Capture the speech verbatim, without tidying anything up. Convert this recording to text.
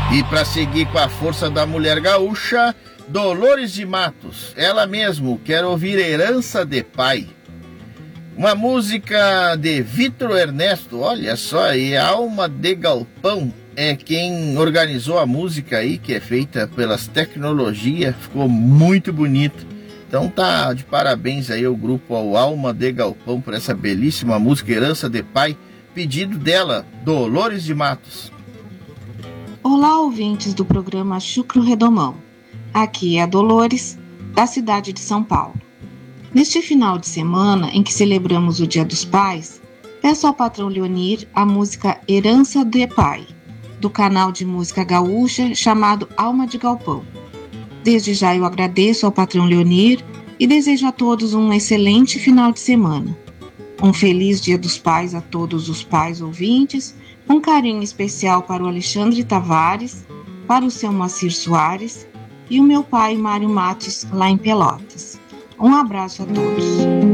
E para seguir com a força da mulher gaúcha, Dolores de Matos, ela mesmo, quer ouvir Herança de Pai. Uma música de Vitor Ernesto, olha só, e Alma de Galpão é quem organizou a música aí, que é feita pelas tecnologias, ficou muito bonito. Então tá de parabéns aí ao grupo ao Alma de Galpão por essa belíssima música Herança de Pai, pedido dela, Dolores de Matos. Olá, ouvintes do programa Chucro Redomão. Aqui é a Dolores, da cidade de São Paulo. Neste final de semana em que celebramos o Dia dos Pais, peço ao patrão Leonir a música Herança de Pai, do canal de música gaúcha chamado Alma de Galpão. Desde já eu agradeço ao patrão Leonir e desejo a todos um excelente final de semana. Um feliz Dia dos Pais a todos os pais ouvintes, um carinho especial para o Alexandre Tavares, para o seu Moacir Soares e o meu pai Mário Matos, lá em Pelotas. Um abraço a todos.